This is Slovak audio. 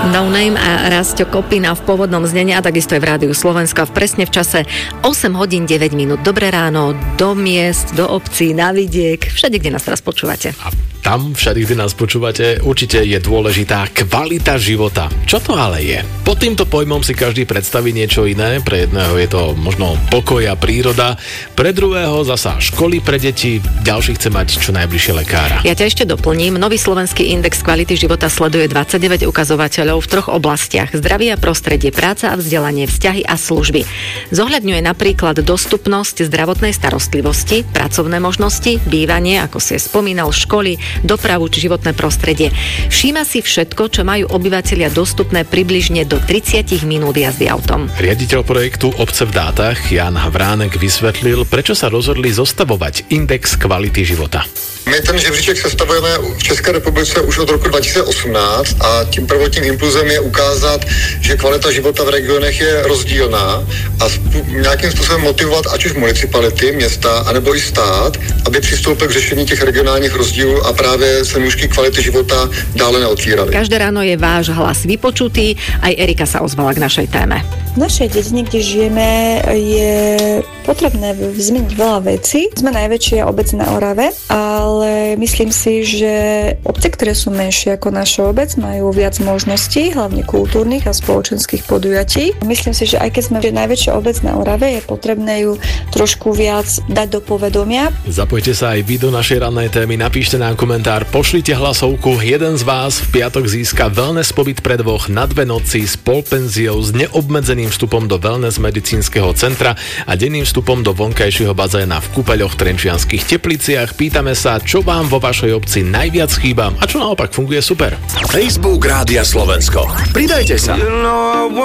No Name a Rasťo Kopina v pôvodnom znení a takisto aj v Rádiu Slovenska presne v čase 8 hodín 9 minút. Dobré ráno do miest, do obcí, na vidiek, všade, kde nás teraz počúvate. A tam všade, kde nás počúvate, určite je dôležitá kvalita života. Čo to ale je? Pod týmto pojmom si každý predstaví niečo iné. Pre jedného je to možno pokoj a príroda, pre druhého zasa školy pre deti, ďalší chce mať čo najbližšie lekára. Ja ťa ešte doplním. Nový slovenský index kvality života sleduje 29 ukazovateľov v 3 oblastiach: zdravie a prostredie, práca a vzdelanie, vzťahy a služby. Zohľadňuje napríklad dostupnosť zdravotnej starostlivosti, pracovné možnosti, bývanie, ako si spomínal, školy, dopravu či životné prostredie. Všíma si všetko, čo majú obyvatelia dostupné približne do 30 minút jazdy autom. Riaditeľ projektu Obce v dátach Jan Havránek vysvetlil, prečo sa rozhodli zostavovať index kvality života. My ten žebříček sestavujeme v České republice už od roku 2018 a tím prvotním impulzem je ukázat, že kvalita života v regionech je rozdílná a nějakým způsobem motivovat ať už municipality, města, anebo i stát, aby přistoupil k řešení těch regionálních rozdílů a právě se nůžky kvality života dále neotvírali. Každé ráno je váš hlas vypočutý, aj Erika sa ozvala k našej téme. V našej dedine, kde žijeme, je potrebné zmeniť veľa vecí. Sme najväčšia obec na Orave, ale myslím si, že obce, ktoré sú menšie ako naša obec, majú viac možností, hlavne kultúrnych a spoločenských podujatí. Myslím si, že aj keď sme najväčšia obec na Orave, je potrebné ju trošku viac dať do povedomia. Zapojte sa aj vy do našej rannej témy, napíšte nám komentár, pošlite hlasovku. Jeden z vás v piatok získa wellness pobyt pre 2 na 2 noci s polpenziou, s neobmedzeným vstupom do wellness medicínskeho centra a denným vstupom do vonkajšieho bazéna v kúpeľoch v Trenčianskych Tepliciach. Pýtame sa, čo vám vo vašej obci najviac chýba a čo naopak funguje super. Facebook Rádia Slovensko. Pridajte sa.